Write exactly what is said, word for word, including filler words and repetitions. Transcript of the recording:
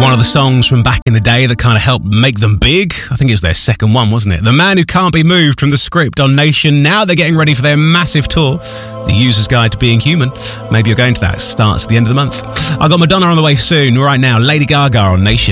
one of the songs from back in the day that kind of helped make them big. I think it was their second one, wasn't it? The Man Who Can't Be Moved from The Script on Nation. Now they're getting ready for their massive tour, The User's Guide to Being Human. Maybe you're going to that. It starts at the end of the month. I've got Madonna on the way soon. Right now, Lady Gaga on Nation.